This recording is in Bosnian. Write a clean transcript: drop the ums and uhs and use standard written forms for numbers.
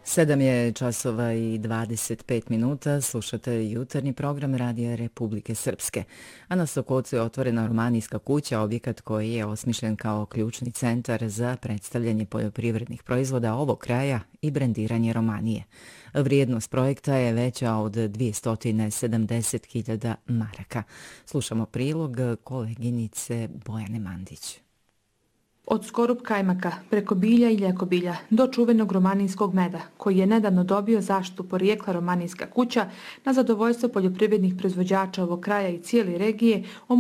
7 je časova i 25 minuta, slušate jutarnji program Radija Republike Srpske. A na Sokocu je otvorena romanijska kuća, objekat koji je osmišljen kao ključni centar za predstavljanje poljoprivrednih proizvoda ovog kraja i brendiranje Romanije. Vrijednost projekta je veća od 270.000 maraka. Slušamo prilog koleginice Bojane Mandić. Od skorup kajmaka, preko bilja i ljekobilja do čuvenog romanijskog meda, koji je nedavno dobio zaštitu porijekla romanijska kuća, na zadovoljstvo poljoprivrednih proizvođača ovog kraja i cijele regije,